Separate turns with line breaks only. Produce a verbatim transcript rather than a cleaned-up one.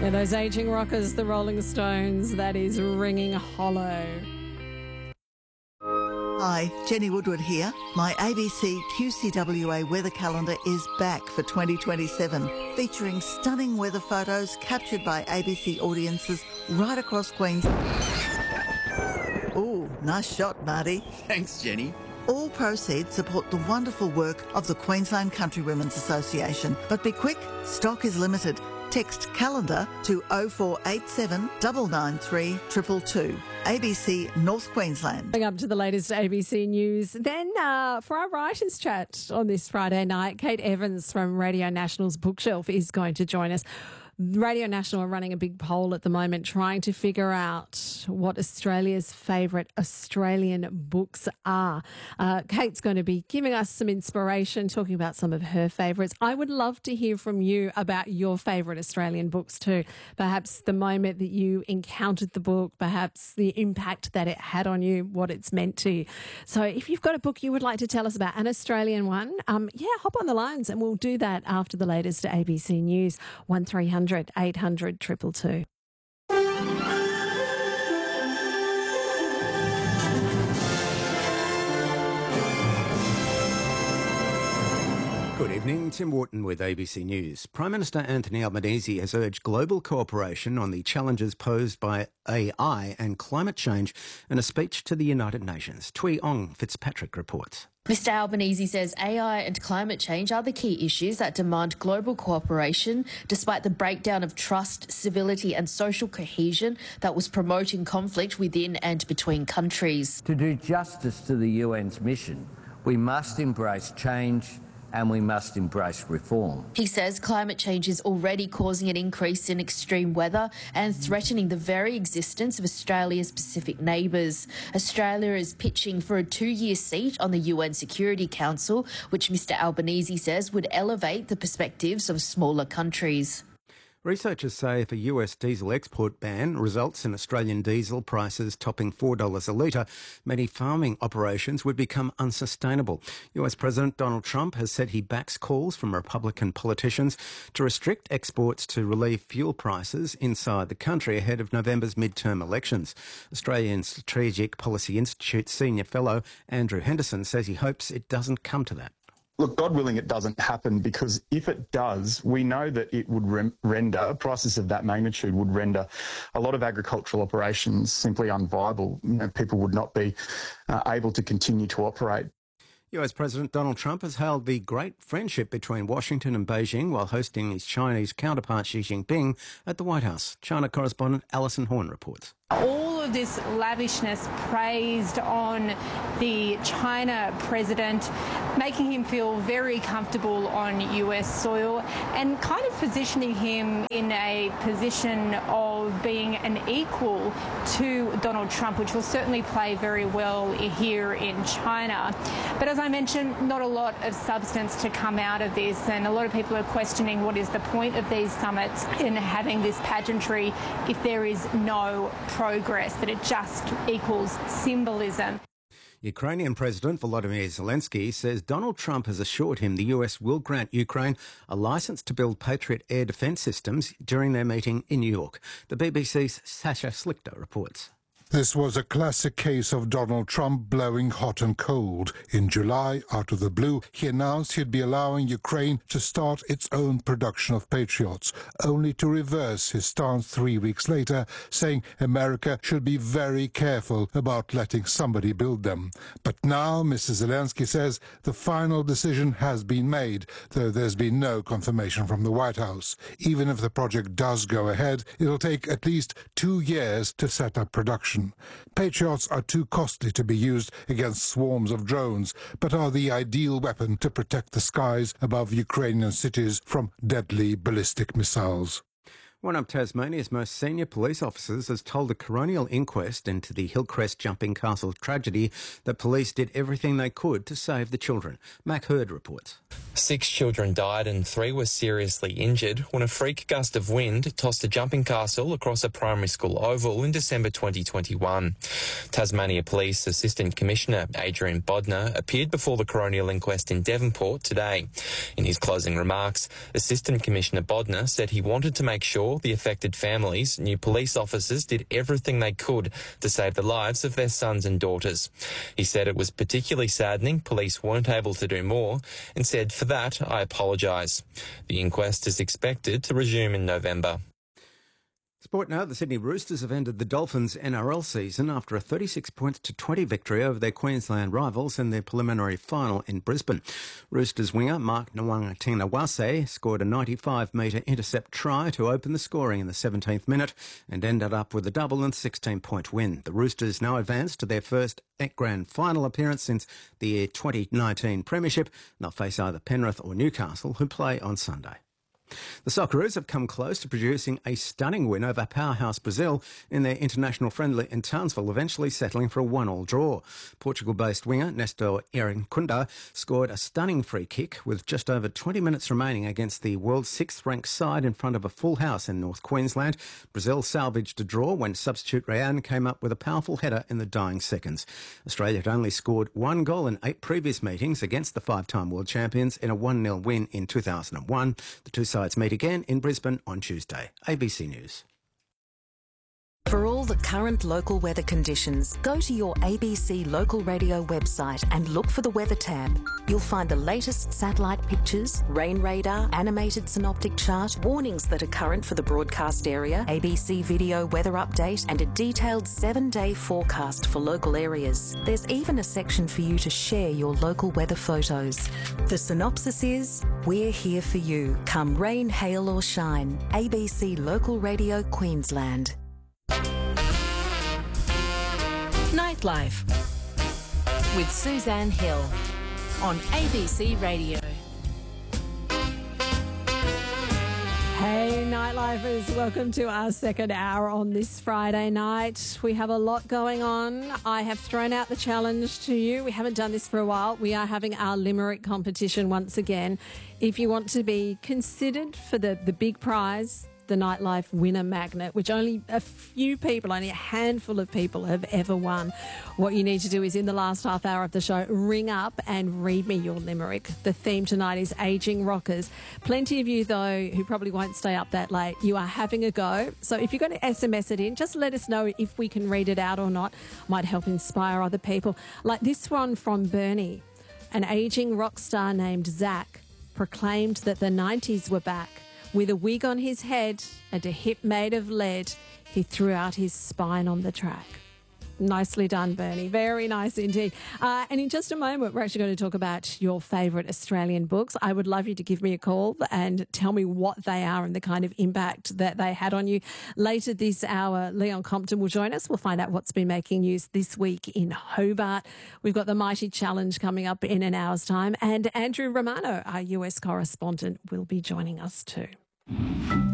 Yeah, those ageing rockers, the Rolling Stones, that is ringing hollow.
Hi, Jenny Woodward here. My A B C Q C W A weather calendar is back for twenty twenty-seven, featuring stunning weather photos captured by A B C audiences right across Queensland. Ooh, nice shot, Marty.
Thanks, Jenny.
All proceeds support the wonderful work of the Queensland Country Women's Association. But be quick, stock is limited. Text calendar to oh four eight seven, nine nine three, two two two. A B C North Queensland.
Going up to the latest A B C News. Then uh, for our writers' chat on this Friday night, Kate Evans from Radio National's Bookshelf is going to join us. Radio National are running a big poll at the moment trying to figure out what Australia's favourite Australian books are. Uh, Kate's going to be giving us some inspiration, talking about some of her favourites. I would love to hear from you about your favourite Australian books too. Perhaps the moment that you encountered the book, perhaps the impact that it had on you, what it's meant to you. So if you've got a book you would like to tell us about, an Australian one, um, yeah, hop on the lines and we'll do that after the latest A B C News. one three hundred eight hundred two two two.
Good evening, Tim Wharton with A B C News. Prime Minister Anthony Albanese has urged global cooperation on the challenges posed by A I and climate change in a speech to the United Nations. Tui Ong Fitzpatrick reports.
Mister Albanese says A I and climate change are the key issues that demand global cooperation, despite the breakdown of trust, civility and social cohesion that was promoting conflict within and between countries.
To do justice to the U N's mission, we must embrace change and we must embrace reform.
He says climate change is already causing an increase in extreme weather and threatening the very existence of Australia's Pacific neighbours. Australia is pitching for a two-year seat on the U N Security Council, which Mister Albanese says would elevate the perspectives of smaller countries.
Researchers say if a U S diesel export ban results in Australian diesel prices topping four dollars a litre, many farming operations would become unsustainable. U S President Donald Trump has said he backs calls from Republican politicians to restrict exports to relieve fuel prices inside the country ahead of November's midterm elections. Australian Strategic Policy Institute senior fellow Andrew Henderson says he hopes it doesn't come to that.
Look, God willing, it doesn't happen, because if it does, we know that it would rem- render, prices of that magnitude would render a lot of agricultural operations simply unviable. You know, people would not be uh, able to continue to operate.
U S President Donald Trump has hailed the great friendship between Washington and Beijing while hosting his Chinese counterpart Xi Jinping at the White House. China correspondent Alison Horn reports.
All of this lavishness praised on the China president, making him feel very comfortable on U S soil and kind of positioning him in a position of being an equal to Donald Trump, which will certainly play very well here in China. But as I mentioned, not a lot of substance to come out of this, and a lot of people are questioning what is the point of these summits in having this pageantry if there is no progress, that it just equals symbolism.
Ukrainian President Volodymyr Zelensky says Donald Trump has assured him the U S will grant Ukraine a licence to build Patriot air defence systems during their meeting in New York. The B B C's Sasha Slichter reports.
This was a classic case of Donald Trump blowing hot and cold. In July, out of the blue, he announced he'd be allowing Ukraine to start its own production of Patriots, only to reverse his stance three weeks later, saying America should be very careful about letting somebody build them. But now, Mister Zelensky says the final decision has been made, though there's been no confirmation from the White House. Even if the project does go ahead, it'll take at least two years to set up production. Patriots are too costly to be used against swarms of drones, but are the ideal weapon to protect the skies above Ukrainian cities from deadly ballistic missiles.
One of Tasmania's most senior police officers has told a coronial inquest into the Hillcrest Jumping Castle tragedy that police did everything they could to save the children. Mac Hurd reports.
Six children died and three were seriously injured when a freak gust of wind tossed a jumping castle across a primary school oval in December twenty twenty-one. Tasmania Police Assistant Commissioner Adrian Bodner appeared before the coronial inquest in Devonport today. In his closing remarks, Assistant Commissioner Bodner said he wanted to make sure sure the affected families knew police officers did everything they could to save the lives of their sons and daughters. He said it was particularly saddening police weren't able to do more and said, "For that, I apologise." The inquest is expected to resume in November.
Sport now, the Sydney Roosters have ended the Dolphins' N R L season after a thirty-six points to twenty victory over their Queensland rivals in their preliminary final in Brisbane. Roosters winger Mark Nawaqanitawase scored a ninety-five metre intercept try to open the scoring in the seventeenth minute and ended up with a double and sixteen-point win. The Roosters now advance to their first grand final appearance since the twenty nineteen Premiership. They'll face either Penrith or Newcastle, who play on Sunday. The Socceroos have come close to producing a stunning win over powerhouse Brazil in their international friendly in Townsville, eventually settling for a one-all draw. Portugal-based winger Nestor Irankunda scored a stunning free kick with just over twenty minutes remaining against the world's sixth-ranked side in front of a full house in North Queensland. Brazil salvaged a draw when substitute Rayan came up with a powerful header in the dying seconds. Australia had only scored one goal in eight previous meetings against the five-time world champions in a one-nil win in two thousand one. The two sides meet again in Brisbane on Tuesday. A B C News.
For all the current local weather conditions, go to your A B C local radio website and look for the weather tab. You'll find the latest satellite pictures, rain radar, animated synoptic chart, warnings that are current for the broadcast area, A B C video weather update, and a detailed seven-day forecast for local areas. There's even a section for you to share your local weather photos. The synopsis is, we're here for you, come rain, hail or shine. A B C Local Radio Queensland.
Nightlife with Suzanne Hill on A B C Radio.
Hey Nightlifers, welcome to our second hour on this Friday night. We have a lot going on. I have thrown out the challenge to you. We haven't done this for a while. We are having our Limerick competition once again. If you want to be considered for the, the big prize, the Nightlife Winner Magnet, which only a few people, only a handful of people have ever won. What you need to do is in the last half hour of the show, ring up and read me your limerick. The theme tonight is Ageing Rockers. Plenty of you, though, who probably won't stay up that late, you are having a go. So if you're going to S M S it in, just let us know if we can read it out or not. Might help inspire other people. Like this one from Bernie. An ageing rock star named Zach proclaimed that the nineties were back. With a wig on his head and a hip made of lead, he threw out his spine on the track. Nicely done, Bernie. Very nice indeed. Uh, and in just a moment, we're actually going to talk about your favourite Australian books. I would love you to give me a call and tell me what they are and the kind of impact that they had on you. Later this hour, Leon Compton will join us. We'll find out what's been making news this week in Hobart. We've got the Mighty Challenge coming up in an hour's time. And Andrew Romano, our U S correspondent, will be joining us too.